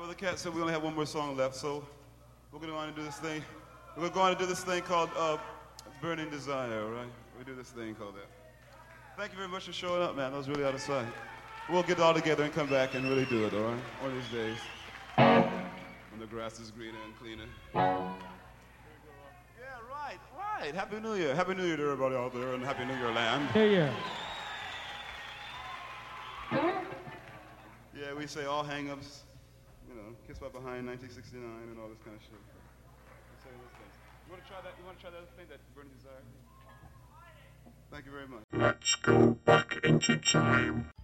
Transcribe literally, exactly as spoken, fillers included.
Brother Cat said we only have one more song left, so we're going to go on and do this thing. We're going to go on and do this thing called uh, Burning Desire, all right? We do this thing called that. Thank you very much for showing up, man. That was really out of sight. We'll get it all together and come back and really do it, all right? One of these days. When the grass is greener and cleaner. Yeah, right, right. Happy New Year. Happy New Year to everybody out there and Happy New Year land. New Year. Yeah, we say all hang-ups, you know, Kiss by Behind, nineteen sixty-nine, and all this kind of shit. We say those things. You want to try that? You want to try that thing, that Burning Desire? Thank you very much. Let's go back into time.